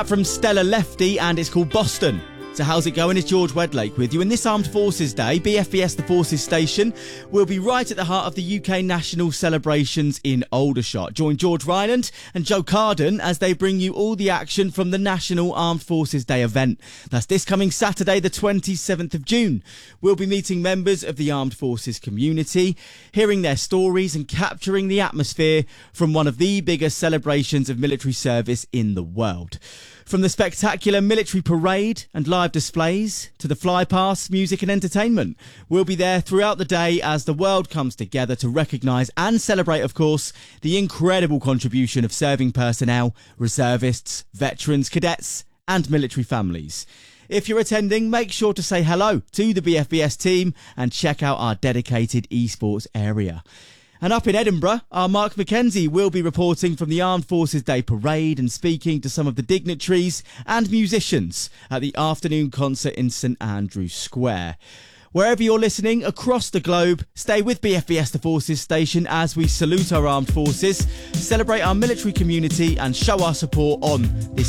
From Stella Lefty, and it's called Boston. So how's it going? It's George Wedlake with you. And this Armed Forces Day, BFBS The Forces Station will be right at the heart of the UK national celebrations in Aldershot. Join George Ryland and Joe Carden as they bring you all the action from the National Armed Forces Day event. That's this coming Saturday, the 27th of June. We'll be meeting members of the Armed Forces community, hearing their stories and capturing the atmosphere from one of the biggest celebrations of military service in the world. From the spectacular military parade and live displays to the flypast, music and entertainment, we'll be there throughout the day as the world comes together to recognise and celebrate, of course, the incredible contribution of serving personnel, reservists, veterans, cadets and military families. If you're attending, make sure to say hello to the BFBS team and check out our dedicated esports area. And up in Edinburgh, our Mark Mackenzie will be reporting from the Armed Forces Day Parade and speaking to some of the dignitaries and musicians at the afternoon concert in St Andrew's Square. Wherever you're listening across the globe, stay with BFBS The Forces Station as we salute our armed forces, celebrate our military community and show our support on this